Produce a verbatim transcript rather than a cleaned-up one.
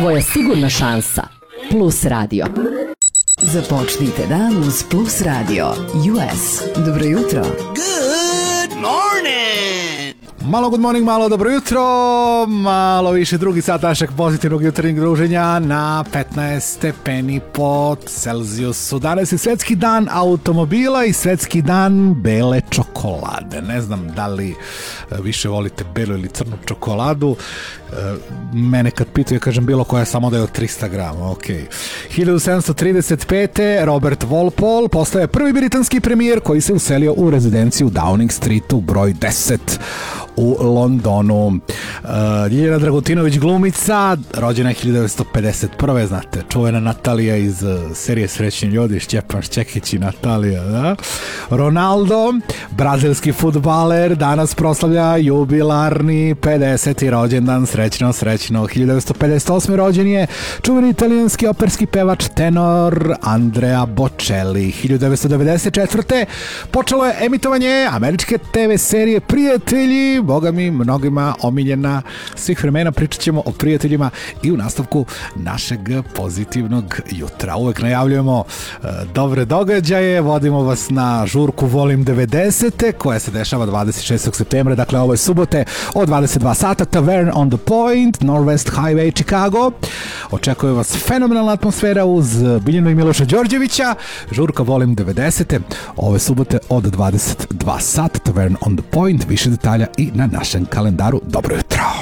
Tvoja sigurna šansa. Plus radio. Započnite dan uz Plus radio. U S. Dobro jutro. Good morning! Malo good morning, malo dobro jutro, malo više drugi sat našeg pozitivnog jutarnjeg druženja na petnaest stepeni po Celzijusu. Danas je svetski dan automobila i svetski dan bele čokolade. Ne znam da li više volite belu ili crnu čokoladu. Mene kad pitaju, kažem bilo koja, samo da je od trista grama. Ok. hiljadu sedamsto trideset pete. Robert Walpole postaje prvi britanski premijer koji se uselio u rezidenciju Downing Streetu broj deset u Londonu. Uh, Ljiljana Dragutinović, glumica, rođena je hiljadu devetsto pedeset prve. Znate, čuvena Natalija iz uh, serije Srećni ljudi, Šćepan Šćekić i Natalija, da? Ronaldo, brazilski fudbaler, danas proslavlja jubilarni pedeseti rođendan. Srećno, srećno. hiljadu devetsto pedeset osme rođen je čuveni italijanski operski pevač tenor Andrea Bocelli. hiljadu devetsto devedeset četvrte počelo je emitovanje američke te ve serije Prijatelji, boga mi mnogima omiljena svih vremena. Pričat ćemo o prijateljima i u nastavku našeg pozitivnog jutra. Uvek najavljujemo uh, dobre događaje, vodimo vas na žurku Volim devedesete koja se dešava dvadeset šestog septembra, dakle ove subote od dvadeset dva sata, Tavern on the Point, Northwest Highway, Chicago. Očekuje vas fenomenalna atmosfera uz Biljanu i Miloša Đorđevića. Žurka Volim devedesete ove subote od dvadeset dva sata, Tavern on the Point. Više detalja i na našem kalendaru. Dobro jutro!